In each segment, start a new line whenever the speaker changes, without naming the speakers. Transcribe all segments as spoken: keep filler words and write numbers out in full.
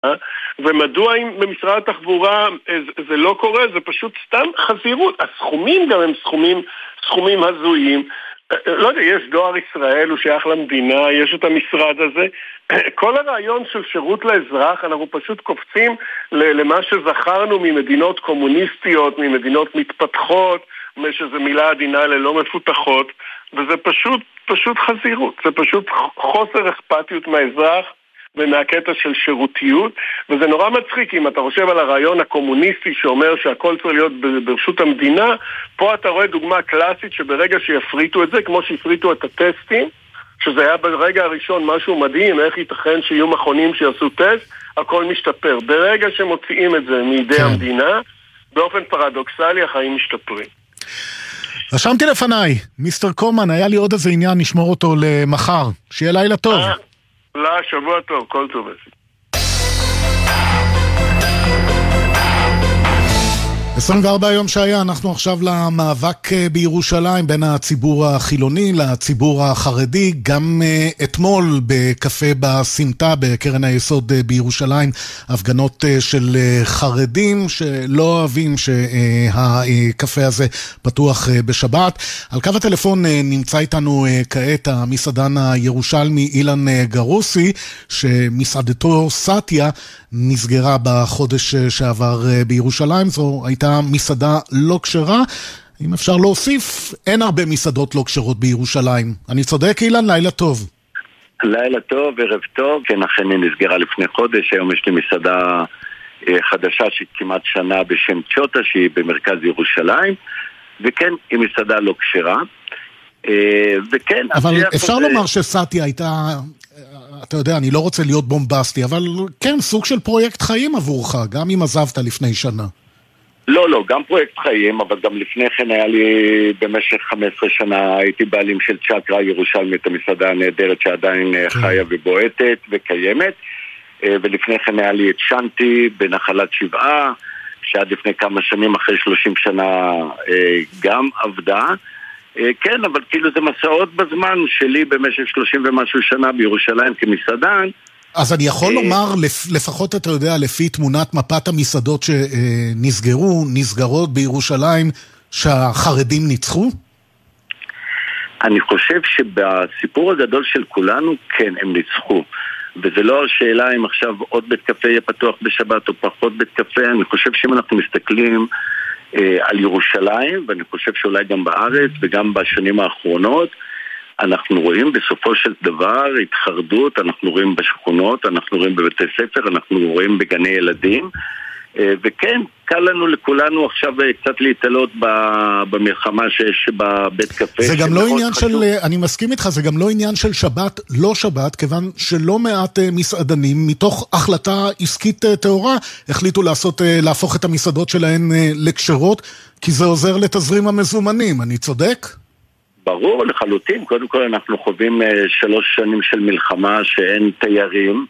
ומדוע אם במשרד התחבורה זה לא קורה, זה פשוט סתם חזירות. הסכומים גם הם סכומים, סכומים הזויים. לא יודע, יש דואר ישראל, הוא שייך למדינה, יש את המשרד הזה. כל הרעיון של שירות לאזרח, אנחנו פשוט קופצים למה שזכרנו ממדינות קומוניסטיות, ממדינות מתפתחות, שזו מילה עדינה ללא מפותחות, וזה פשוט, פשוט חזירות. זה פשוט חוסר אכפתיות מהאזרח ומהקטע של שירותיות, וזה נורא מצחיק אם אתה חושב על הרעיון הקומוניסטי שאומר שהכל צריך להיות ברשות המדינה. פה אתה רואה דוגמה קלאסית שברגע שיפריטו את זה, כמו שהפריטו את הטסטים, שזה היה ברגע הראשון משהו מדהים, איך ייתכן שיהיו מכונים שיעשו טסט, הכל משתפר. ברגע שמוציאים את זה מידי כן. המדינה, באופן פרדוקסלי החיים משתפרים.
רשמתי לפניי, מיסטר קומן, היה לי עוד איזה עניין, נשמור אותו למחר. שיהיה לילה טוב.
לא, שבוע טוב, כל טוב.
עשרים וארבע יום שהיה, אנחנו עכשיו למאבק בירושלים בין הציבור החילוני לציבור החרדי. גם אתמול בקפה בסמטה בקרן היסוד בירושלים, הפגנות של חרדים שלא אוהבים שהקפה הזה פתוח בשבת. על קו הטלפון נמצא איתנו כעת המסעדן הירושלמי אילן גרוסי, שמסעדתו סטיה נסגרה בחודש שעבר בירושלים. זו הייתה מסעדה לא כשרה. אם אפשר להוסיף, אין הרבה מסעדות לא כשרות בירושלים. אני צודק, אילן? לילה טוב.
לילה טוב, ערב טוב. כן, אכן היא נסגרה לפני חודש. היום יש לי מסעדה חדשה שהיא כמעט שנה בשם צ'וטה, שהיא במרכז ירושלים, וכן, היא מסעדה לא כשרה. וכן,
אבל אפשר זה... לומר שסטיה הייתה, אתה יודע, אני לא רוצה להיות בומבסטי, אבל כן, סוג של פרויקט חיים עבורך, גם אם עזבת לפני שנה.
לא, לא, גם פרויקט חיים, אבל גם לפני כן היה לי במשך חמש עשרה שנה, הייתי בעלים של צ'קרה ירושלמית, המסעדה הנהדרת שעדיין כן. חיה ובועטת וקיימת, ולפני כן היה לי את שנטי בנחלת שבעה, שעד לפני כמה שנים, אחרי שלושים שנה, גם עבדה. כן, אבל כאילו זה מסעות בזמן שלי במשך שלושים ומשהו שנה בירושלים כמסעדן.
אז אני יכול לומר, לפחות אתה יודע, לפי תמונת מפת המסעדות שנסגרו, נסגרות בירושלים, שהחרדים ניצחו?
אני חושב שבסיפור הגדול של כולנו, כן, הם ניצחו. וזה לא השאלה אם עכשיו עוד בית קפה יהיה פתוח בשבת או פחות בית קפה. אני חושב שאם אנחנו מסתכלים אה, על ירושלים, ואני חושב שאולי גם בארץ וגם בשנים האחרונות, אנחנו רואים בסופו של דבר התחרדות, אנחנו רואים בשכונות, אנחנו רואים בבתי ספר, אנחנו רואים בגני ילדים, וכן, קל לנו לכולנו עכשיו קצת להתעלות במלחמה שיש בבית קפה.
זה גם לא עניין של, אני מסכים איתך, זה גם לא עניין של שבת, לא שבת, כיוון שלא מעט מסעדנים, מתוך החלטה עסקית תאורה, החליטו לעשות, להפוך את המסעדות שלהן לקשרות, כי זה עוזר לתזרים המזומנים, אני צודק?
ברור, לחלוטין. קודם כל אנחנו חווים שלוש שנים של מלחמה שאין תיירים,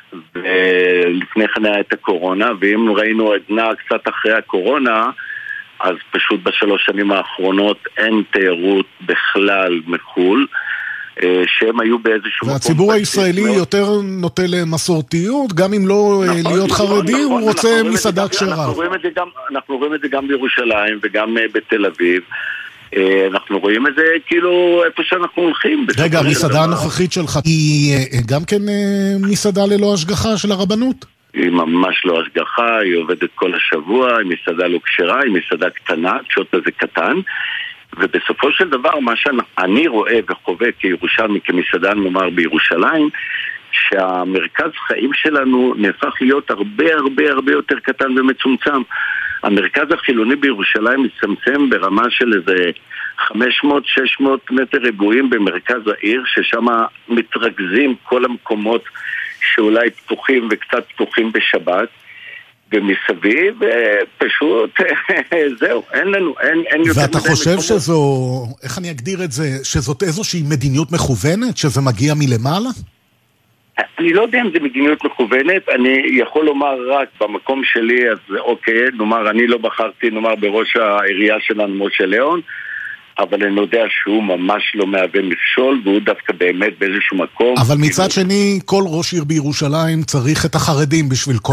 ולפני כן היה את הקורונה, ואם ראינו עדנה קצת אחרי הקורונה, אז פשוט בשלוש שנים האחרונות אין תיירות בכלל מחול, שהם היו באיזשהו...
והציבור הישראלי יותר נוטה למסורתיות, גם אם לא להיות חרדי, הוא רוצה מסעדה כשרה.
אנחנו רואים את זה גם בירושלים וגם בתל אביב, אנחנו רואים את זה כאילו איפה שאנחנו הולכים.
רגע, המסעדה הנוכחית שלך היא גם כן מסעדה ללא השגחה של הרבנות?
היא ממש לא השגחה, היא עובדת כל השבוע, היא מסעדה לא כשרה, היא מסעדה קטנה, שוטה זה קטן, ובסופו של דבר מה שאני רואה וחווה כירושלמי, כמסעדן נאמר בירושלים, שהמרכז חיים שלנו נהפך להיות הרבה הרבה הרבה יותר קטן ומצומצם. המרכז החילוני בירושלים מצמצם ברמה של איזה חמש מאות שש מאות מטר ריבועים במרכז העיר, ששם מתרכזים כל המקומות שאולי פתוחים וקצת פתוחים בשבת, ומסביב פשוט זהו, אין לנו, אין, אין יותר...
ואתה חושב שזו, איך אני אגדיר את זה, שזאת איזושהי מדיניות מכוונת, שזה מגיע מלמעלה?
אני לא יודע אם זה מדיניות מכוונת, אני יכול לומר רק במקום שלי, אז אוקיי, נאמר, אני לא בחרתי, נאמר, בראש העירייה שלנו, משה ליאון, אבל אני יודע שהוא ממש לא מהווה מכשול, והוא דווקא באמת באיזשהו מקום.
אבל מצד שני, כל ראש עיר בירושלים צריך את החרדים בשביל כל